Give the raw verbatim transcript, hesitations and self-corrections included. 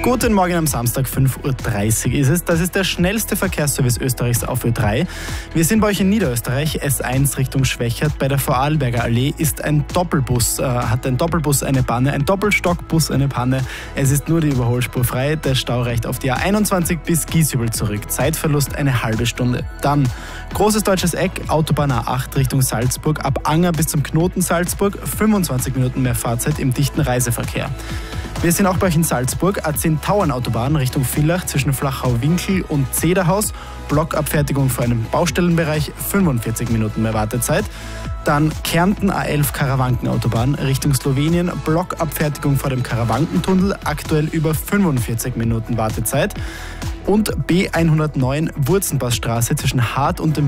Guten Morgen am Samstag, fünf Uhr dreißig ist es. Das ist der schnellste Verkehrsservice Österreichs auf Ö drei. Wir sind bei euch in Niederösterreich, S eins Richtung Schwächert. Bei der Vorarlberger Allee ist ein Doppelbus, äh, hat ein Doppelbus eine Panne, ein Doppelstockbus eine Panne. Es ist nur die Überholspur frei. Der Stau reicht auf die A einundzwanzig bis Gieshübel zurück. Zeitverlust eine halbe Stunde. Dann Großes Deutsches Eck, Autobahn A acht Richtung Salzburg, ab Anger bis zum Knoten Salzburg, fünfundzwanzig Minuten mehr Fahrzeit im dichten Reiseverkehr. Wir sind auch bei euch in Salzburg, A zehn Tauernautobahn Richtung Villach zwischen Flachau-Winkel und Zederhaus. Blockabfertigung vor einem Baustellenbereich, fünfundvierzig Minuten mehr Wartezeit. Dann Kärnten A elf Karawankenautobahn Richtung Slowenien, Blockabfertigung vor dem Karawankentunnel, aktuell über fünfundvierzig Minuten Wartezeit. Und B hundertneun Wurzenbachstraße zwischen Hart und dem